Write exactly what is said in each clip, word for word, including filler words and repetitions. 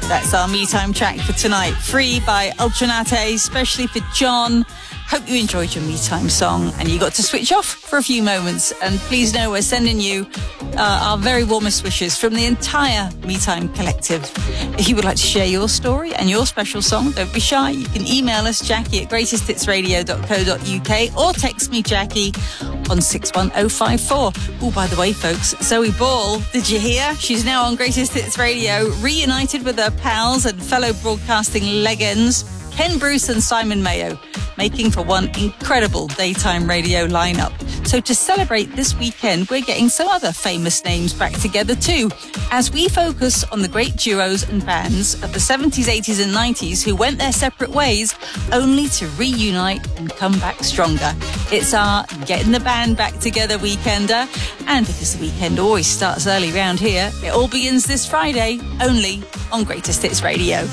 That's our Me Time track for tonight. Free by Ultranate, especially for John. Hope you enjoyed your Me Time song and you got to switch off for a few moments. And please know we're sending you uh, our very warmest wishes from the entire Me Time collective. If you would like to share your story and your special song, don't be shy. You can email us, Jackie at greatest hits radio dot co dot uk, or text me, Jackie, on six one oh five four. Oh, by the way, folks, Zoe Ball, did you hear? She's now on Greatest Hits Radio, reunited with her pals and fellow broadcasting legends, Ken Bruce and Simon Mayo, making for one incredible daytime radio lineup. So to celebrate this weekend, we're getting some other famous names back together too, as we focus on the great duos and bands of the seventies, eighties and nineties who went their separate ways only to reunite and come back stronger. It's our Getting the Band Back Together weekender, and because the weekend always starts early round here, it all begins this Friday, only on Greatest Hits Radio.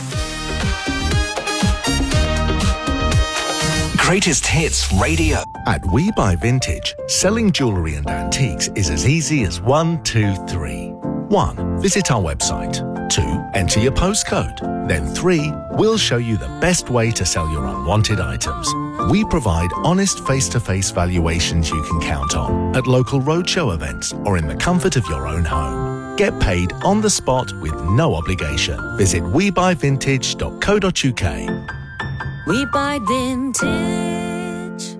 Greatest Hits Radio. At We Buy Vintage, selling jewellery and antiques is as easy as one, two, three. One, visit our website. Two, enter your postcode. Then three, we'll show you the best way to sell your unwanted items. We provide honest face-to-face valuations you can count on at local roadshow events or in the comfort of your own home. Get paid on the spot with no obligation. Visit we buy vintage dot co dot uk. We Buy Vintage.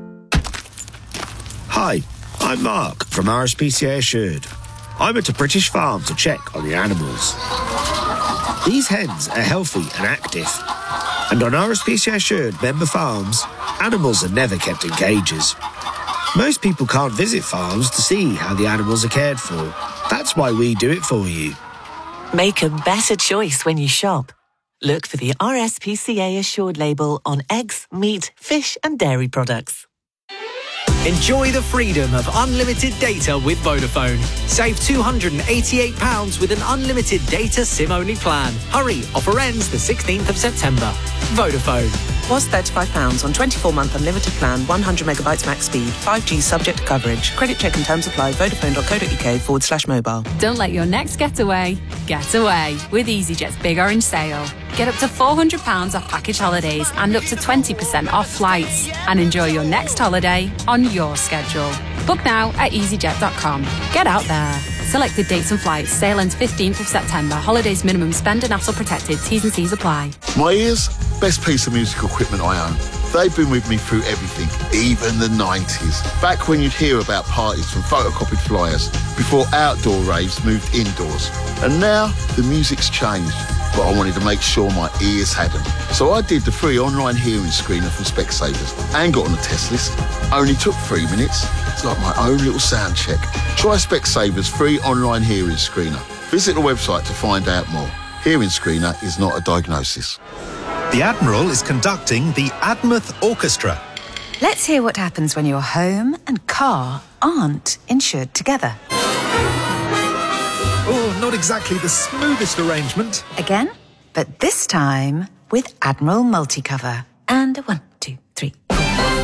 Hi, I'm Mark from R S P C A Assured. I went to British Farm to check on the animals. These hens are healthy and active. And on R S P C A Assured member farms, animals are never kept in cages. Most people can't visit farms to see how the animals are cared for. That's why we do it for you. Make a better choice when you shop. Look for the R S P C A Assured label on eggs, meat, fish and dairy products. Enjoy the freedom of unlimited data with Vodafone. Save two hundred eighty-eight pounds with an unlimited data SIM-only plan. Hurry, offer ends the sixteenth of September. Vodafone. Was thirty-five pounds on twenty-four month unlimited plan, one hundred megabytes max speed, five G subject to coverage. Credit check and terms apply. Vodafone dot co dot uk forward slash mobile. Don't let your next getaway get away with EasyJet's Big Orange Sale. Get up to four hundred pounds off package holidays and up to twenty percent off flights. And enjoy your next holiday on your schedule. Book now at easyjet dot com. Get out there. Selected dates and flights. Sale ends fifteenth of September. Holidays minimum spend and hassle protected. T's and C's apply. My ears, best piece of musical equipment I own. They've been with me through everything, even the nineties. Back when you'd hear about parties from photocopied flyers, before outdoor raves moved indoors. And now, the music's changed, but I wanted to make sure my ears had them. So I did the free online hearing screener from Specsavers and got on the test list. Only took three minutes. It's like my own little sound check. Try Specsavers free online hearing screener. Visit the website to find out more. Hearing screener is not a diagnosis. The Admiral is conducting the Admouth Orchestra. Let's hear what happens when your home and car aren't insured together. Oh, not exactly the smoothest arrangement. Again, but this time with Admiral Multicover. And a one, two, three, four.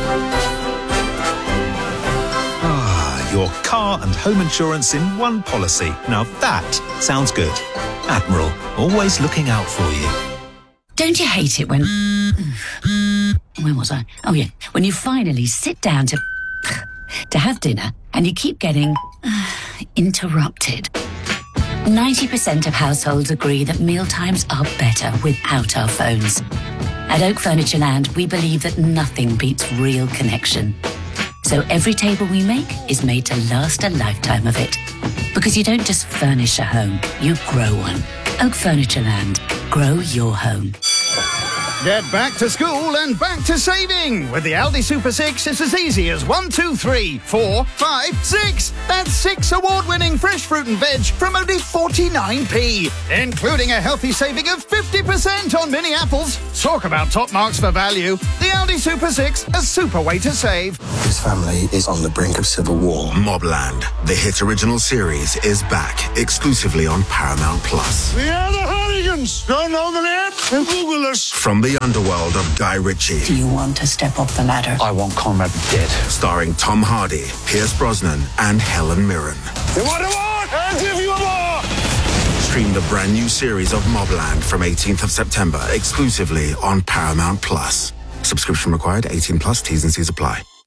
Ah, your car and home insurance in one policy. Now that sounds good. Admiral, always looking out for you. Don't you hate it when... When was I? Oh, yeah. When you finally sit down to... to have dinner and you keep getting... interrupted. ninety percent of households agree that mealtimes are better without our phones. At Oak Furnitureland, we believe that nothing beats real connection. So every table we make is made to last a lifetime of it. Because you don't just furnish a home, you grow one. Oak Furnitureland. Grow your home. Get back to school and back to saving. With the Aldi Super six, it's as easy as one, two, three, four, five, six. That's six award-winning fresh fruit and veg from only forty-nine p, including a healthy saving of fifty percent on mini apples. Talk about top marks for value. The Aldi Super six, a super way to save. His family is on the brink of civil war. Mobland, the hit original series, is back exclusively on Paramount Plus. We are the Hardigans. Don't know the name? Then Google us. From the underworld of Guy Ritchie. Do you want to step up the ladder? I want Conrad dead. Starring Tom Hardy, Pierce Brosnan, and Helen Mirren. You want a more? I'll give you a more. Stream the brand new series of Mobland from eighteenth of September exclusively on Paramount Plus. Subscription required, eighteen plus, T's and C's apply.